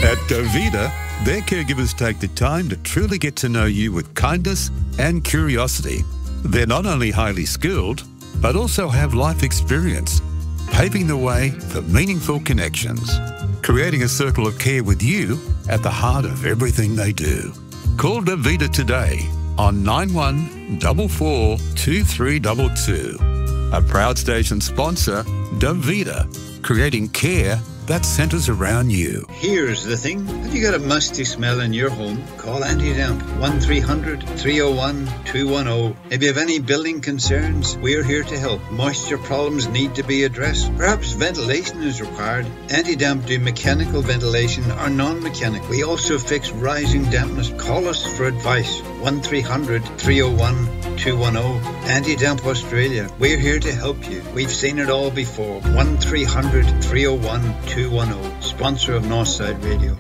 At Dovita, their caregivers take the time to truly get to know you with kindness and curiosity. They're not only highly skilled, but also have life experience, paving the way for meaningful connections, creating a circle of care with you at the heart of everything they do. Call Dovita today on 9144 2322. A proud station sponsor, Dovita, creating care that centres around you. Here's the thing. Have you got a musty smell in your home? Call Anti-Damp 1300-301-210. If you have any building concerns, we're here to help. Moisture problems need to be addressed. Perhaps ventilation is required. Anti-Damp do mechanical ventilation or non-mechanical. We also fix rising dampness. Call us for advice. 1300-301-210. Anti-Damp Australia. We're here to help you. We've seen it all before. 1300-301-210. Sponsor of Northside Radio.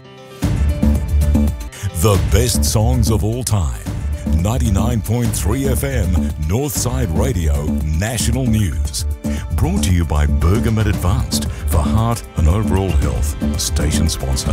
The best songs of all time. 99.3 FM, Northside Radio, National News. Brought to you by Bergamet Advanced for heart and overall health. Station sponsor.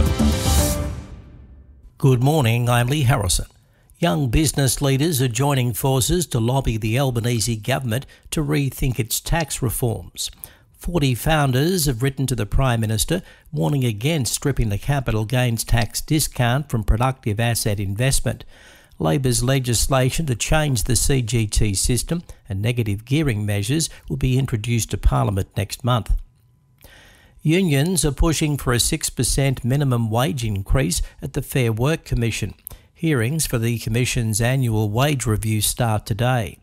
Good morning, I'm Lee Harrison. Young business leaders are joining forces to lobby the Albanese government to rethink its tax reforms. 40 founders have written to the Prime Minister warning against stripping the capital gains tax discount from productive asset investment. Labor's legislation to change the CGT system and negative gearing measures will be introduced to Parliament next month. Unions are pushing for a 6% minimum wage increase at the Fair Work Commission. Hearings for the Commission's annual wage review start today.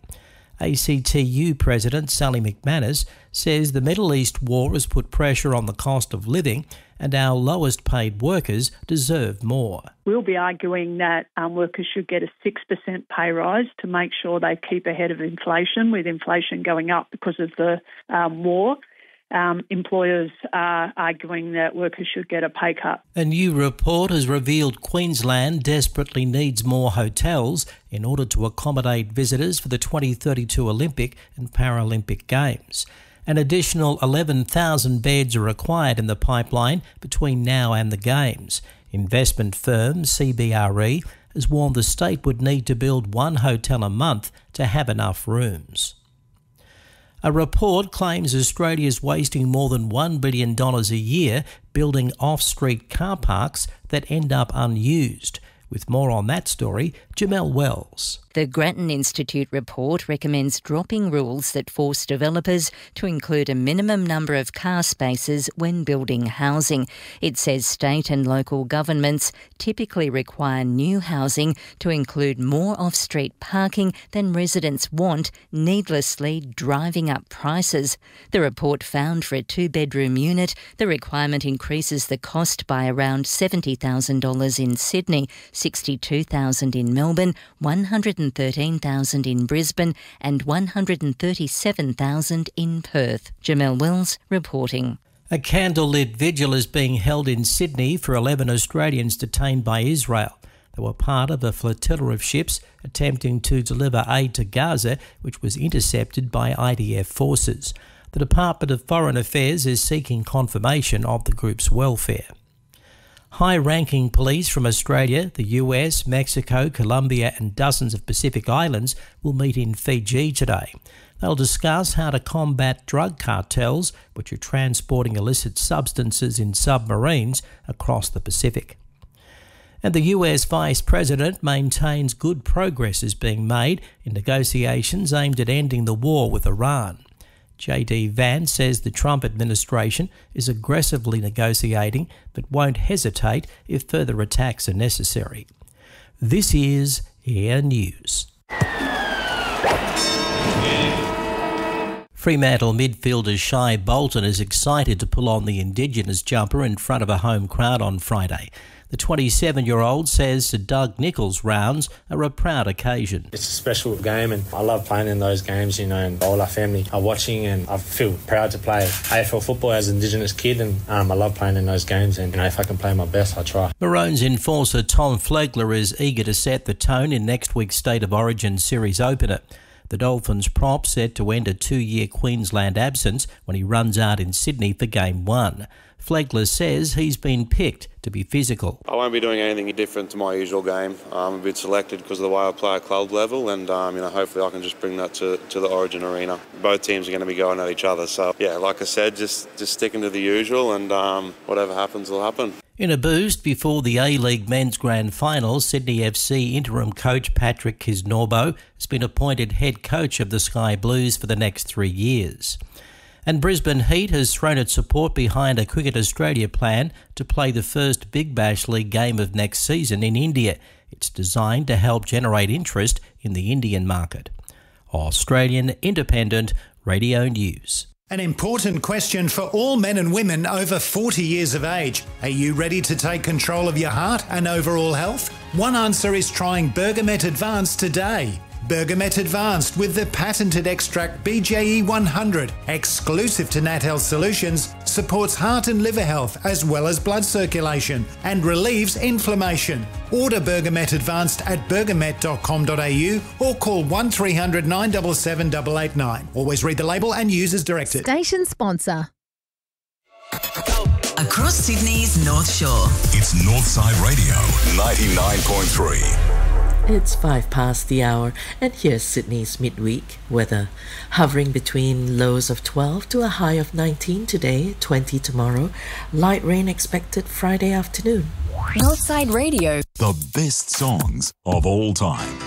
ACTU President Sally McManus says the Middle East war has put pressure on the cost of living and our lowest paid workers deserve more. We'll be arguing that workers should get a 6% pay rise to make sure they keep ahead of inflation, with inflation going up because of the war. Employers are arguing that workers should get a pay cut. A new report has revealed Queensland desperately needs more hotels in order to accommodate visitors for the 2032 Olympic and Paralympic Games. An additional 11,000 beds are required in the pipeline between now and the Games. Investment firm CBRE has warned the state would need to build one hotel a month to have enough rooms. A report claims Australia is wasting more than $1 billion a year building off-street car parks that end up unused. With more on that story, Jamelle Wells. The Grattan Institute report recommends dropping rules that force developers to include a minimum number of car spaces when building housing. It says state and local governments typically require new housing to include more off-street parking than residents want, needlessly driving up prices. The report found for a two-bedroom unit, the requirement increases the cost by around $70,000 in Sydney, $62,000 in Melbourne, $113,000 in Brisbane and $137,000 in Perth. Jamelle Wells reporting. A candlelit vigil is being held in Sydney for 11 Australians detained by Israel. They were part of a flotilla of ships attempting to deliver aid to Gaza, which was intercepted by IDF forces. The Department of Foreign Affairs is seeking confirmation of the group's welfare. High-ranking police from Australia, the US, Mexico, Colombia and dozens of Pacific islands will meet in Fiji today. They'll discuss how to combat drug cartels, which are transporting illicit substances in submarines across the Pacific. And the US Vice President maintains good progress is being made in negotiations aimed at ending the war with Iran. J.D. Vance says the Trump administration is aggressively negotiating but won't hesitate if further attacks are necessary. This is Air News. Fremantle midfielder Shai Bolton is excited to pull on the Indigenous jumper in front of a home crowd on Friday. The 27-year-old says Sir Doug Nicholls' rounds are a proud occasion. It's a special game and I love playing in those games, and all our family are watching and I feel proud to play AFL football as an Indigenous kid and I love playing in those games and if I can play my best, I try. Maroons enforcer Tom Flegler is eager to set the tone in next week's State of Origin series opener. The Dolphins prop set to end a 2-year Queensland absence when he runs out in Sydney for Game 1. Flegler says he's been picked to be physical. I won't be doing anything different to my usual game. I'm a bit selected because of the way I play at club level, and hopefully I can just bring that to the Origin arena. Both teams are going to be going at each other, so yeah, like I said, just sticking to the usual, and whatever happens will happen. In a boost before the A-League Men's Grand Final, Sydney FC interim coach Patrick Kisnorbo has been appointed head coach of the Sky Blues for the next 3 years. And Brisbane Heat has thrown its support behind a Cricket Australia plan to play the first Big Bash League game of next season in India. It's designed to help generate interest in the Indian market. Australian Independent Radio News. An important question for all men and women over 40 years of age. Are you ready to take control of your heart and overall health? One answer is trying Bergamet Advanced today. Bergamet Advanced with the patented extract BJE 100, exclusive to Nat Health Solutions, supports heart and liver health as well as blood circulation and relieves inflammation. Order Bergamet Advanced at bergamet.com.au or call 1300 977 889. Always read the label and use as directed. Station sponsor. Across Sydney's North Shore. It's Northside Radio 99.3. It's 5 past the hour, and here's Sydney's midweek weather. Hovering between lows of 12 to a high of 19 today, 20 tomorrow. Light rain expected Friday afternoon. Northside Radio. The best songs of all time.